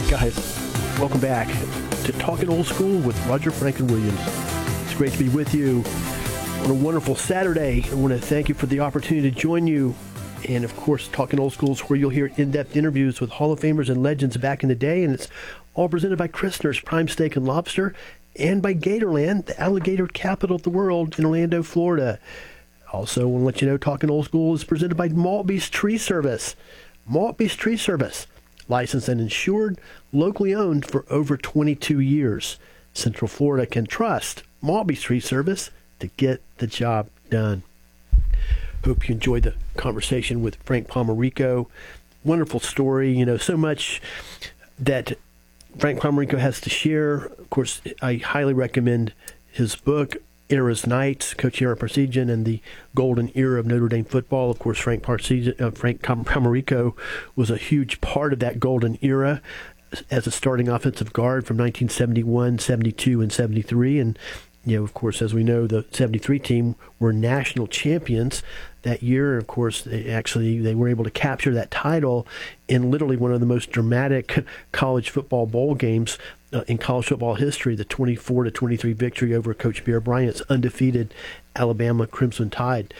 Guys, welcome back to Talking Old School with Roger Franklin-Williams. It's great to be with you on a wonderful Saturday. I want to thank you for the opportunity to join you. And, of course, Talking Old School is where you'll hear in-depth interviews with Hall of Famers and legends back in the day. And it's all presented by Christner's Prime Steak and Lobster and by Gatorland, the alligator capital of the world in Orlando, Florida. Also, I want to let you know Talking Old School is presented by Maltby's Tree Service. Maltby's Tree Service. Licensed and insured, locally owned for over 22 years. Central Florida can trust Maltby's Tree Service to get the job done. Hope you enjoyed the conversation with Frank Pomarico. Wonderful story. You know, so much that Frank Pomarico has to share. Of course, I highly recommend his book, Era's Knights, Coach Ara Parseghian and the Golden Era of Notre Dame Football. Of course, Frank Pomarico was a huge part of that golden era as a starting offensive guard from 1971, 72, and 73. And, you know, of course, as we know, the 73 team were national champions that year. Of course, they were able to capture that title in literally one of the most dramatic college football bowl games in college football history, the 24-23 victory over Coach Bear Bryant's undefeated Alabama Crimson Tide.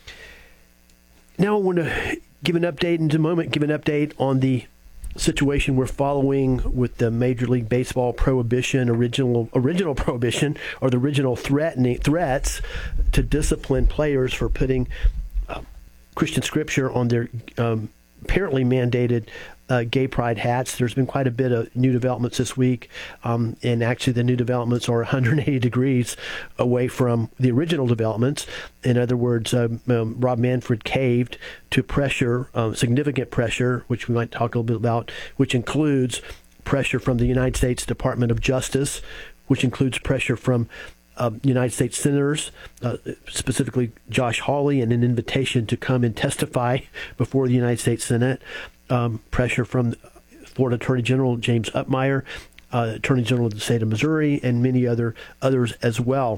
Now I want to give an update on the situation we're following with the Major League Baseball prohibition, original prohibition, or the original threats to discipline players for putting Christian scripture on their apparently mandated gay pride hats. There's been quite a bit of new developments this week, and actually the new developments are 180 degrees away from the original developments. In other words, Rob Manfred caved to pressure, significant pressure, which we might talk a little bit about, which includes pressure from the United States Department of Justice, which includes pressure from United States senators, specifically Josh Hawley, and an invitation to come and testify before the United States Senate. Pressure from Florida Attorney General James Upmeyer, Attorney General of the state of Missouri, and many others as well.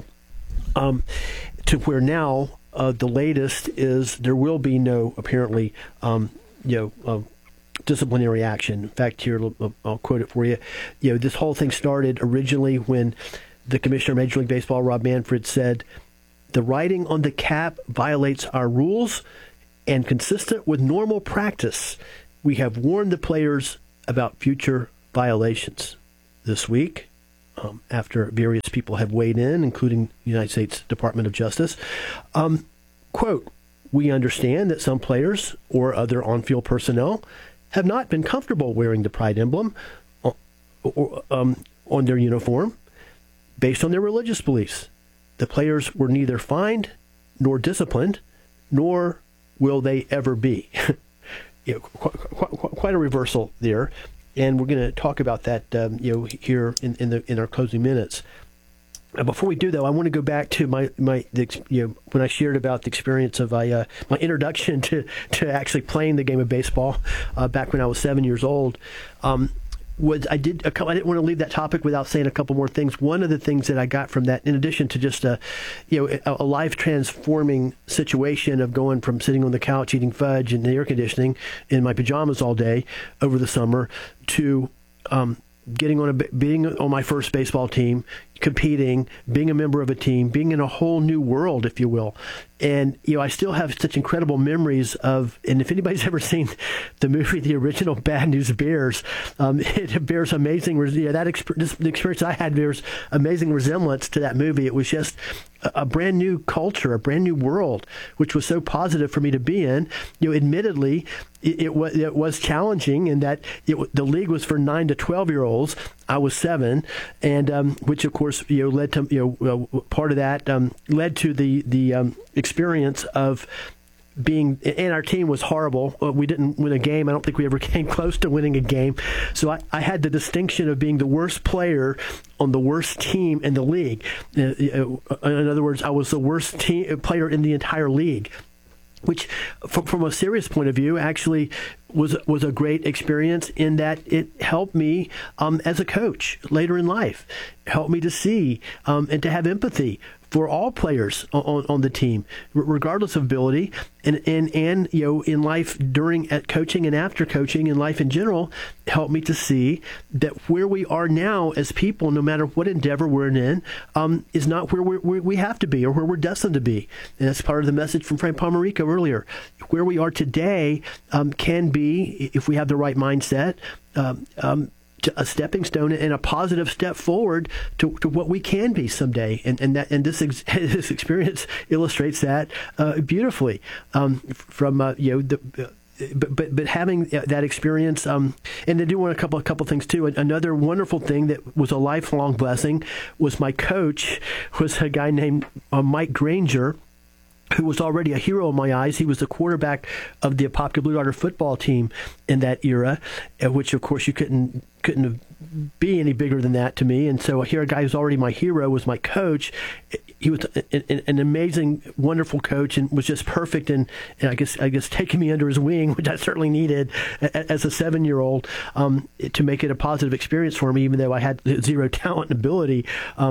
To where now the latest is there will be no apparently disciplinary action. In fact, here I'll quote it for you. You know, this whole thing started originally when the Commissioner of Major League Baseball, Rob Manfred, said, "The writing on the cap violates our rules, and consistent with normal practice, we have warned the players about future violations." This week, after various people have weighed in, including the United States Department of Justice, quote, "We understand that some players or other on-field personnel have not been comfortable wearing the pride emblem on their uniform based on their religious beliefs. The players were neither fined nor disciplined, nor will they ever be." Quite a reversal there, and we're going to talk about that here in our closing minutes. Before we do, though, I want to go back to when I shared about the experience of my introduction to actually playing the game of baseball back when I was 7 years old. I didn't want to leave that topic without saying a couple more things. One of the things that I got from that, in addition to just a life transforming situation of going from sitting on the couch eating fudge in the air conditioning in my pajamas all day over the summer to being on my first baseball team, competing, being a member of a team, being in a whole new world, if you will. And, I still have such incredible memories of, and if anybody's ever seen the movie, the original Bad News Bears, it bears amazing, the experience I had bears amazing resemblance to that movie. It was just a brand new culture, a brand new world, which was so positive for me to be in. Admittedly, it was challenging in that the league was for 9 to 12-year-olds. I was 7, and which of course led to part of that led to the experience of being, and our team was horrible. We didn't win a game. I don't think we ever came close to winning a game. So I had the distinction of being the worst player on the worst team in the league. In other words, I was the worst player in the entire league, which from a serious point of view actually was a great experience in that it helped me as a coach later in life, helped me to see and to have empathy for all players on the team, regardless of ability, and in life during at coaching and after coaching in life in general, helped me to see that where we are now as people, no matter what endeavor we're in, is not where we have to be or where we're destined to be. And that's part of the message from Frank Palmarico earlier. Where we are today can be, if we have the right mindset, a stepping stone and a positive step forward to what we can be someday, and this experience illustrates that beautifully. But having that experience, and I do want a couple things too. Another wonderful thing that was a lifelong blessing was my coach was a guy named Mike Granger, who was already a hero in my eyes. He was the quarterback of the Apopka Blue Darter football team in that era, which of course you couldn't be any bigger than that to me. And so here, a guy who's already my hero was my coach. He was an amazing, wonderful coach, and was just perfect. And I guess taking me under his wing, which I certainly needed as a 7-year-old, to make it a positive experience for me, even though I had zero talent and ability,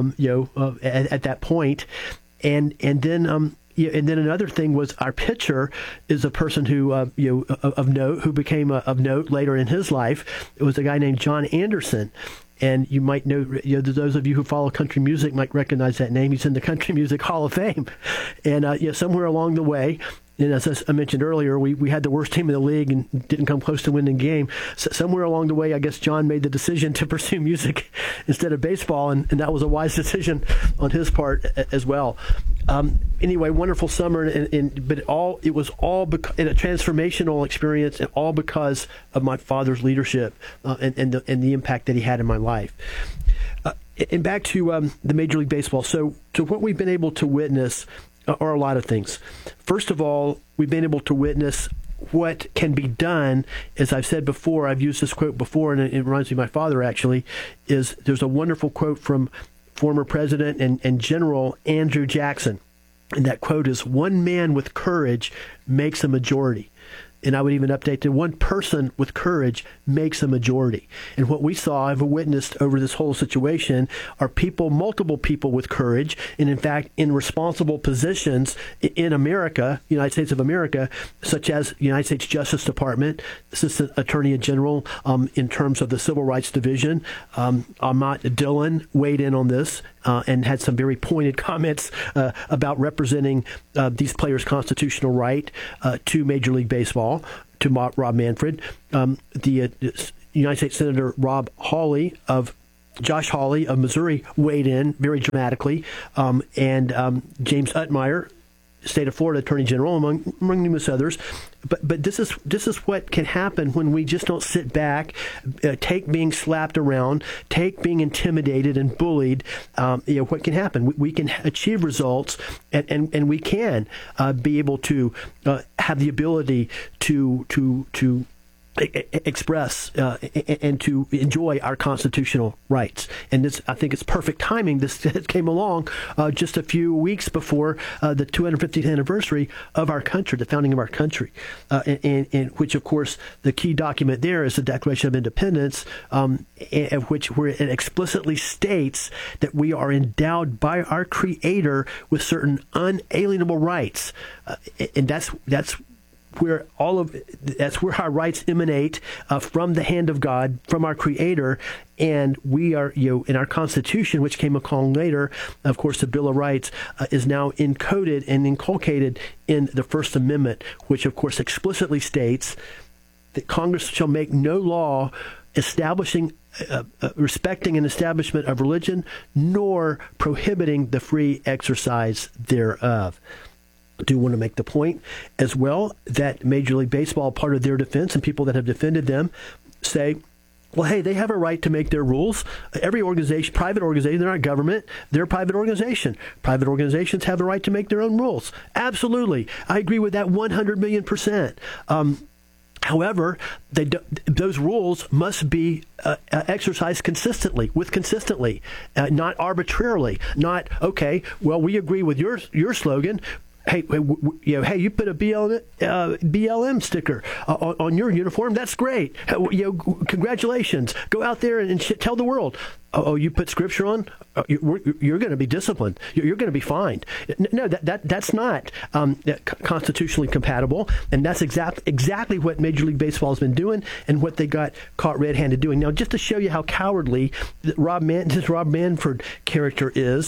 at that point. And then another thing was our pitcher is a person who, of note, who became of note later in his life. It was a guy named John Anderson. And you might know, those of you who follow country music might recognize that name. He's in the Country Music Hall of Fame. And somewhere along the way, and as I mentioned earlier, we had the worst team in the league and didn't come close to winning the game. So somewhere along the way, I guess John made the decision to pursue music instead of baseball, and that was a wise decision on his part as well. Anyway, wonderful summer, but it was all in a transformational experience, and all because of my father's leadership and the impact that he had in my life. And back to the Major League Baseball. So what we've been able to witness are a lot of things. First of all, we've been able to witness what can be done. As I've said before, I've used this quote before, and it reminds me of my father actually, there's a wonderful quote from former President and General Andrew Jackson. And that quote is, "One man with courage makes a majority." And I would even update to, one person with courage makes a majority. And what we saw, I've witnessed over this whole situation, are multiple people with courage, and in fact, in responsible positions in America, United States of America, such as the United States Justice Department, Assistant Attorney General in terms of the Civil Rights Division. Ahmad Dillon weighed in on this and had some very pointed comments about representing these players' constitutional right to Major League Baseball, to Rob Manfred. The United States Senator Josh Hawley of Missouri weighed in very dramatically, and James Utmeyer, State of Florida Attorney General, among numerous others. But this is what can happen when we just don't sit back, take being slapped around, take being intimidated and bullied. What can happen? We can achieve results, and we can be able to have the ability to express and to enjoy our constitutional rights. And I think it's perfect timing. This came along just a few weeks before the 250th anniversary of our country, the founding of our country, and which, of course, the key document there is the Declaration of Independence, where it explicitly states that we are endowed by our Creator with certain unalienable rights, and that's where our rights emanate from the hand of God, from our Creator, and we are, in our Constitution, which came along later, of course, the Bill of Rights is now encoded and inculcated in the First Amendment, which, of course, explicitly states that Congress shall make no law establishing, respecting an establishment of religion, nor prohibiting the free exercise thereof. I do want to make the point as well that Major League Baseball, part of their defense, and people that have defended them say, well, hey, they have a right to make their rules. Every organization, private organization, they're not government, they're a private organization. Private organizations have the right to make their own rules. Absolutely. I agree with that 100 million%. However, those rules must be exercised consistently, not arbitrarily. Not, okay, well, we agree with your slogan. hey, you put a BLM sticker on your uniform. That's great. Congratulations. Go out there and tell the world. Oh, you put Scripture on? You're going to be disciplined. You're going to be fined. No, that's not constitutionally compatible, and that's exactly what Major League Baseball has been doing and what they got caught red-handed doing. Now, just to show you how cowardly this Rob Manfred character is.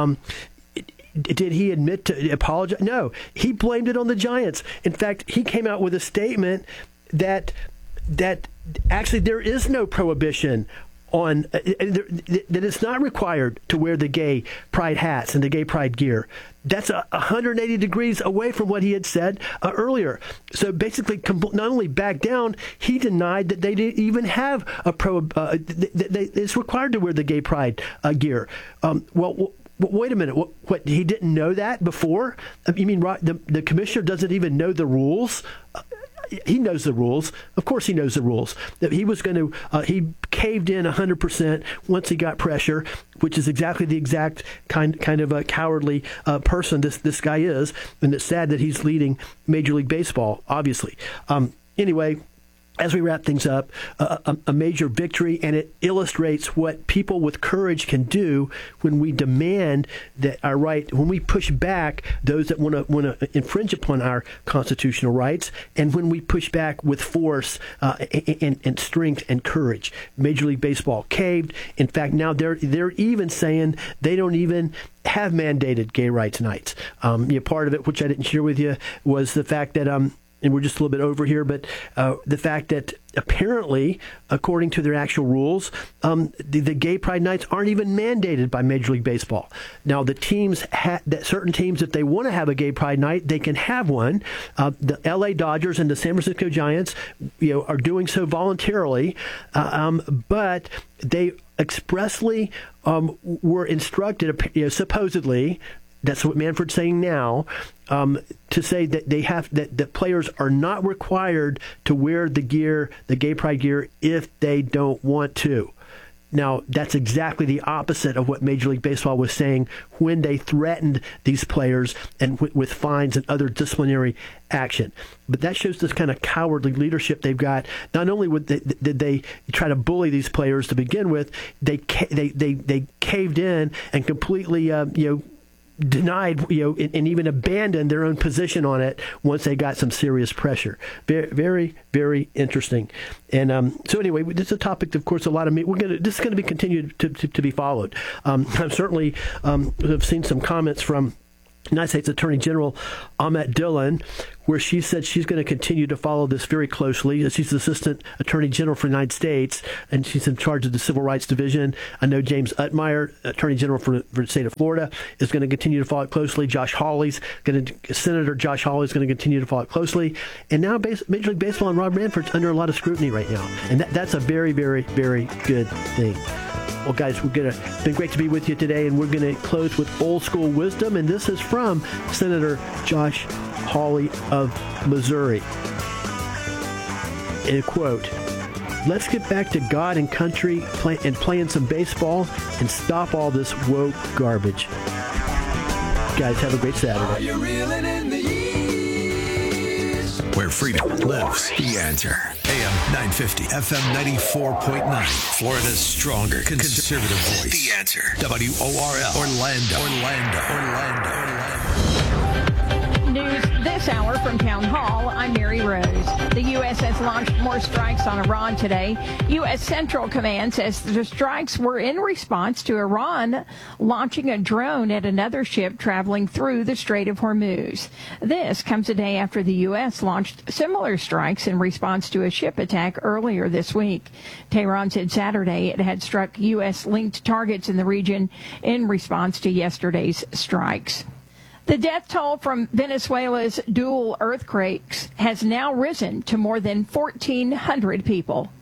Did he admit to apologize? No, he blamed it on the Giants. In fact, he came out with a statement that actually there is no prohibition on that it's not required to wear the gay pride hats and the gay pride gear. That's 180 degrees away from what he had said earlier. So basically, not only backed down, he denied that they didn't even have a it's required to wear the gay pride gear. Well, wait a minute. What? He didn't know that before? You mean the commissioner doesn't even know the rules? He knows the rules. Of course he knows the rules. That he was going to, he caved in 100% once he got pressure, which is exactly the exact kind of a cowardly person this guy is. And it's sad that he's leading Major League Baseball, obviously. Anyway, as we wrap things up, a major victory, and it illustrates what people with courage can do when we demand that our right, when we push back those that want to infringe upon our constitutional rights, and when we push back with force and strength and courage. Major League Baseball caved. In fact, now they're even saying they don't even have mandated gay rights nights. Part of it, which I didn't share with you, was the fact that and we're just a little bit over here, but the fact that apparently, according to their actual rules, the gay pride nights aren't even mandated by Major League Baseball. Now, the teams, that certain teams, if they want to have a gay pride night, they can have one. The L.A. Dodgers and the San Francisco Giants, are doing so voluntarily, but they expressly were instructed, supposedly. That's what Manfred's saying now, to say that that players are not required to wear the gear, the gay pride gear, if they don't want to. Now, that's exactly the opposite of what Major League Baseball was saying when they threatened these players and with fines and other disciplinary action. But that shows this kind of cowardly leadership they've got. Not only did they try to bully these players to begin with, they caved in and completely, denied, and even abandoned their own position on it once they got some serious pressure. Very, very, very interesting. And so anyway, this is a topic, of course, this is going to be continued to be followed. I've certainly have seen some comments from United States Attorney General Ahmet Dillon, where she said she's going to continue to follow this very closely. She's the Assistant Attorney General for the United States, and she's in charge of the Civil Rights Division. I know James Utmeyer, Attorney General for the state of Florida, is going to continue to follow it closely. Senator Josh Hawley is going to continue to follow it closely. And now Major League Baseball and Rob Manfred's under a lot of scrutiny right now. And that's a very, very, very good thing. Well, guys, it's been great to be with you today, and we're going to close with old school wisdom, and this is from Senator Josh Hawley of Missouri. In a quote, "Let's get back to God and country and playing some baseball and stop all this woke garbage." Guys, have a great Saturday. Are you reeling in the years? Where freedom lives. The Answer. AM 950, FM 94.9. Florida's stronger conservative voice. The Answer. WORL. Orlando. News this hour from Town Hall. I'm Mary Rose. The U.S. has launched more strikes on Iran today. U.S. Central Command says the strikes were in response to Iran launching a drone at another ship traveling through the Strait of Hormuz. This comes a day after the U.S. launched similar strikes in response to a ship attack earlier this week. Tehran said Saturday it had struck U.S.-linked targets in the region in response to yesterday's strikes. The death toll from Venezuela's dual earthquakes has now risen to more than 1,400 people.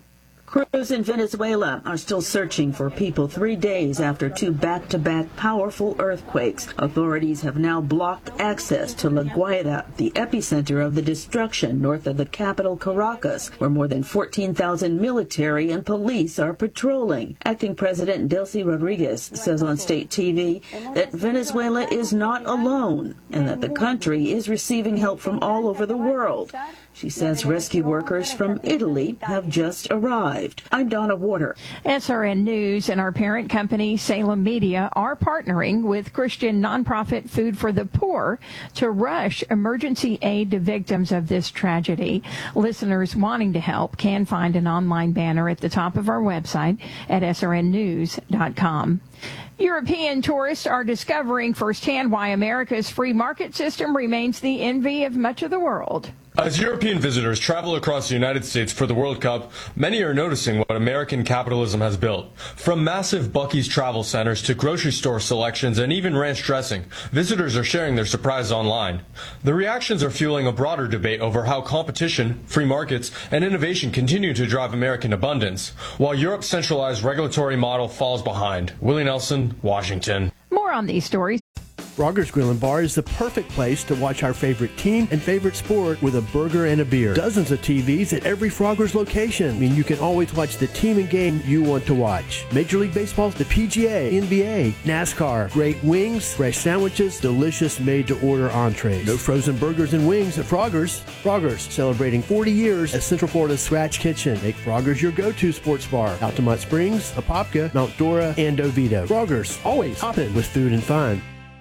Crews in Venezuela are still searching for people 3 days after 2 back-to-back powerful earthquakes. Authorities have now blocked access to La Guaira, the epicenter of the destruction north of the capital Caracas, where more than 14,000 military and police are patrolling. Acting President Delcy Rodriguez says on state TV that Venezuela is not alone and that the country is receiving help from all over the world. She says rescue workers from Italy have just arrived. I'm Donna Warder. SRN News and our parent company, Salem Media, are partnering with Christian nonprofit Food for the Poor to rush emergency aid to victims of this tragedy. Listeners wanting to help can find an online banner at the top of our website at srnnews.com. European tourists are discovering firsthand why America's free market system remains the envy of much of the world. As European visitors travel across the United States for the World Cup, many are noticing what American capitalism has built. From massive Buc-ee's travel centers to grocery store selections and even ranch dressing, visitors are sharing their surprises online. The reactions are fueling a broader debate over how competition, free markets, and innovation continue to drive American abundance, while Europe's centralized regulatory model falls behind. Willie Nelson, Washington. More on these stories. Frogger's Grill and Bar is the perfect place to watch our favorite team and favorite sport with a burger and a beer. Dozens of TVs at every Frogger's location. I mean, you can always watch the team and game you want to watch. Major League Baseball, the PGA, NBA, NASCAR, great wings, fresh sandwiches, delicious made-to-order entrees. No frozen burgers and wings at Frogger's. Frogger's, celebrating 40 years as Central Florida's Scratch Kitchen. Make Frogger's your go-to sports bar. Altamont Springs, Apopka, Mount Dora, and Oviedo. Frogger's, always hopping with food and fun.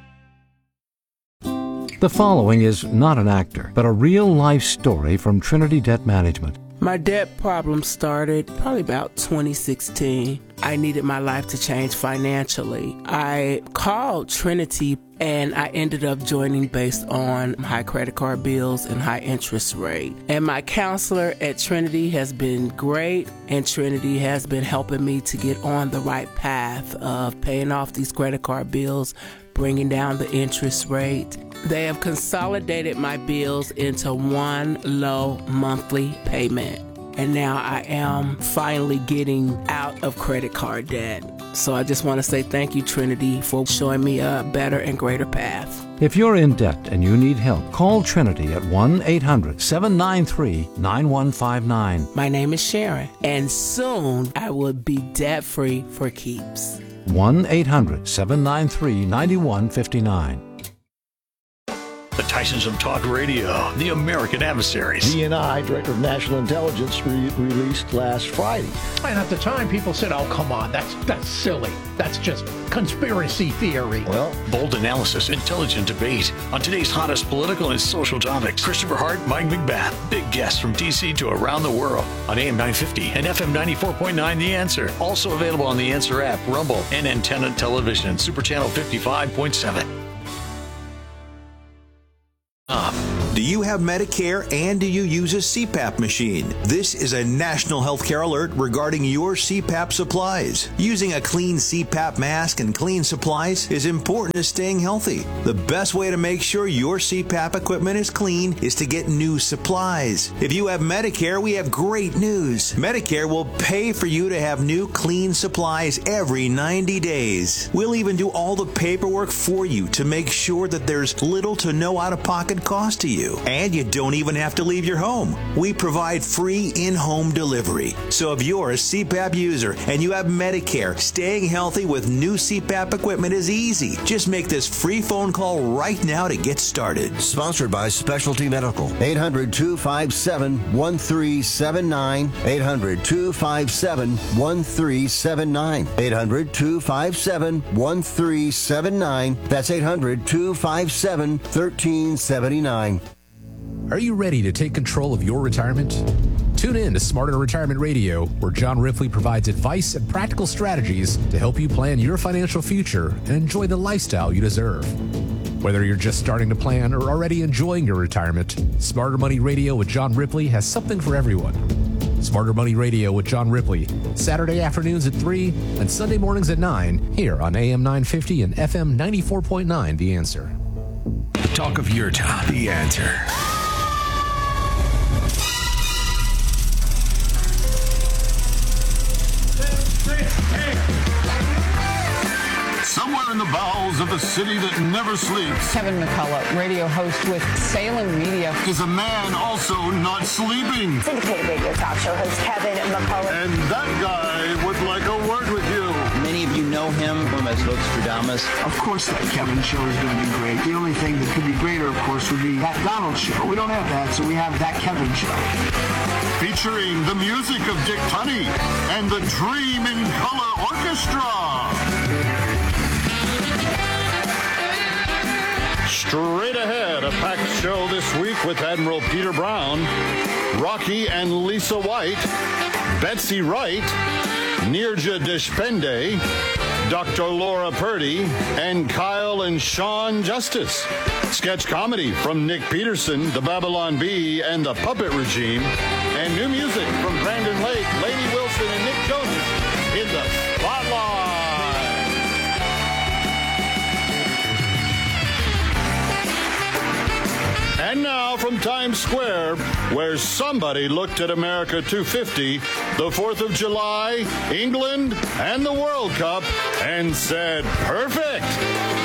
The following is not an actor, but a real-life story from Trinity Debt Management. My debt problem started probably about 2016. I needed my life to change financially. I called Trinity and I ended up joining based on high credit card bills and high interest rate. And my counselor at Trinity has been great, and Trinity has been helping me to get on the right path of paying off these credit card bills, bringing down the interest rate. They have consolidated my bills into one low monthly payment. And now I am finally getting out of credit card debt. So I just want to say thank you, Trinity, for showing me a better and greater path. If you're in debt and you need help, call Trinity at 1-800-793-9159. My name is Sharon, and soon I will be debt-free for keeps. 1-800-793-9159. The Tysons of Talk Radio, the American Adversaries. DNI, Director of National Intelligence, released last Friday. And at the time, people said, oh, come on, that's silly. That's just conspiracy theory. Well, bold analysis, intelligent debate on today's hottest political and social topics. Christopher Hart, Mike McBath, big guests from D.C. to around the world on AM 950 and FM 94.9 The Answer. Also available on The Answer app, Rumble, and Antenna Television, Super Channel 55.7. Do you have Medicare and do you use a CPAP machine? This is a national healthcare alert regarding your CPAP supplies. Using a clean CPAP mask and clean supplies is important to staying healthy. The best way to make sure your CPAP equipment is clean is to get new supplies. If you have Medicare, we have great news. Medicare will pay for you to have new clean supplies every 90 days. We'll even do all the paperwork for you to make sure that there's little to no out-of-pocket cost to you. And you don't even have to leave your home. We provide free in-home delivery. So if you're a CPAP user and you have Medicare, staying healthy with new CPAP equipment is easy. Just make this free phone call right now to get started. Sponsored by Specialty Medical. 800-257-1379. 800-257-1379. 800-257-1379. That's 800-257-1379. Are you ready to take control of your retirement? Tune in to Smarter Retirement Radio, where John Ripley provides advice and practical strategies to help you plan your financial future and enjoy the lifestyle you deserve. Whether you're just starting to plan or already enjoying your retirement, Smarter Money Radio with John Ripley has something for everyone. Smarter Money Radio with John Ripley, Saturday afternoons at 3 and Sunday mornings at 9, here on AM 950 and FM 94.9 The Answer. Talk of your town, The Answer. in the bowels of the city that never sleeps. Kevin McCullough, radio host with Salem Media, is a man also not sleeping. Syndicated radio talk show host Kevin McCullough. And that guy would like a word with you. Many of you know him as Nostradamus. Of course that Kevin show is going to be great. The only thing that could be greater, of course, would be that Donald show. We don't have that, so we have that Kevin show. Featuring the music of Dick Tunney and the Dream in Color Orchestra. Straight ahead, a packed show this week with Admiral Peter Brown, Rocky and Lisa White, Betsy Wright, Nirja Deshpande, Dr. Laura Purdy, and Kyle and Sean Justice. Sketch comedy from Nick Peterson, the Babylon Bee, and the Puppet Regime. And new music from Brandon Lake, Lainey Wilson, and Nick Jonas in the Spotlight. And now from Times Square, where somebody looked at America 250, the 4th of July, England, and the World Cup, and said, perfect.